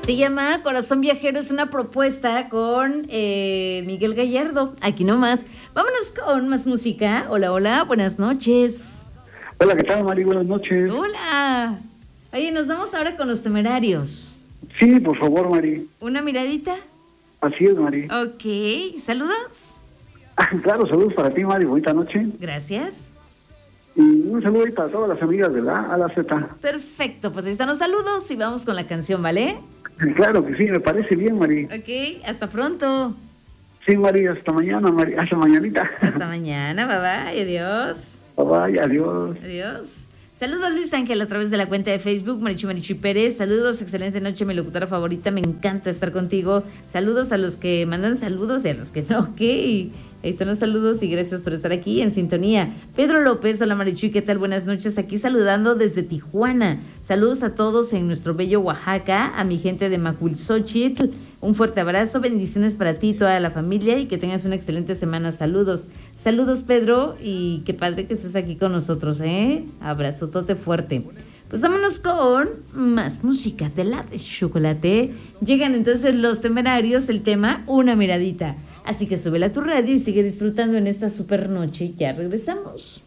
Se llama Corazón Viajero, es una propuesta con Miguel Gallardo, aquí nomás. Vámonos con más música. Hola, hola, buenas noches. Hola, ¿qué tal, Mari? Buenas noches. Hola. Oye, nos vamos ahora con Los Temerarios. Sí, por favor, Mari. ¿Una miradita? Así es, Mari. Ok, ¿saludos? Claro, saludos para ti, Mari. Bonita noche. Gracias. Y un saludo ahí para todas las amigas de la A la Z. Perfecto, pues ahí están los saludos y vamos con la canción, ¿vale? Claro que sí, me parece bien, Mari. Ok, hasta pronto. Sí, Mari, hasta mañana, Mari. Hasta mañanita. Hasta mañana, bye bye, adiós. Bye, bye, adiós. Adiós. Saludos Luis Ángel a través de la cuenta de Facebook, Marichu Pérez. Saludos, excelente noche, mi locutora favorita. Me encanta estar contigo. Saludos a los que mandan saludos y a los que no. Ok, ahí están los saludos y gracias por estar aquí en sintonía. Pedro López, hola Marichu, ¿qué tal? Buenas noches, aquí saludando desde Tijuana. Saludos a todos en nuestro bello Oaxaca, a mi gente de Macuilxochitl. Un fuerte abrazo, bendiciones para ti y toda la familia y que tengas una excelente semana. Saludos. Saludos, Pedro, y qué padre que estés aquí con nosotros, ¿eh? Abrazotote fuerte. Pues vámonos con más música de la de chocolate. Llegan entonces Los Temerarios, el tema Una Miradita. Así que súbela a tu radio y sigue disfrutando en esta super noche. Ya regresamos.